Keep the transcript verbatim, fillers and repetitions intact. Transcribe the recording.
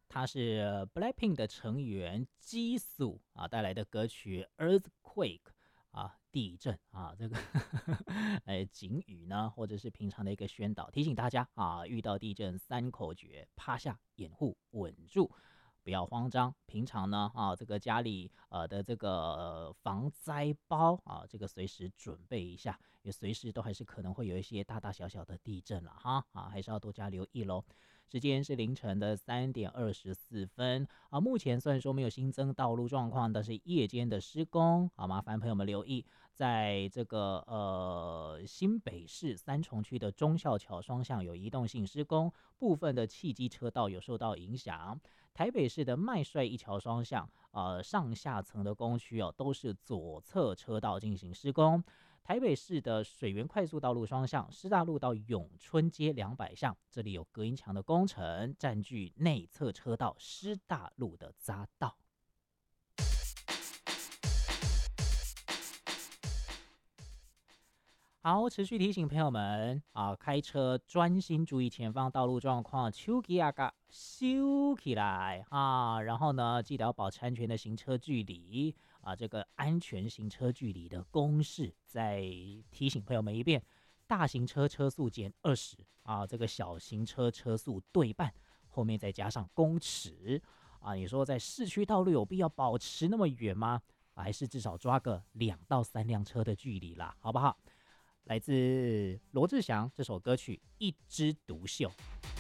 它是 Blackpink 的成员激素啊带来的歌曲 Earthquake 啊，地震啊，这个哎警语呢，或者是平常的一个宣导，提醒大家啊，遇到地震三口诀：趴下、掩护、稳住。不要慌张，平常呢啊，这个家里呃的这个、呃、防灾包啊，这个随时准备一下，因为随时都还是可能会有一些大大小小的地震了哈啊，还是要多加留意喽。时间是凌晨的三点二十四分啊，目前虽然说没有新增道路状况，但是夜间的施工啊，麻烦朋友们留意，在这个呃新北市三重区的忠孝桥双向有移动性施工，部分的汽机车道有受到影响。台北市的麦帅一桥双向，呃，上下层的工区哦，都是左侧车道进行施工。台北市的水源快速道路双向，师大路到永春街两百巷，这里有隔音墙的工程，占据内侧车道师大路的匝道。好，持续提醒朋友们啊，开车专心注意前方道路状况，手机啊个收起来啊，然后呢，记得要保持安全的行车距离啊，这个安全行车距离的公式，再提醒朋友们一遍：大型车车速减二十啊，这个小型车车速对半，后面再加上公尺啊。你说在市区道路有必要保持那么远吗？啊、还是至少抓个两到三辆车的距离啦，好不好？来自罗志祥这首歌曲《一枝独秀》。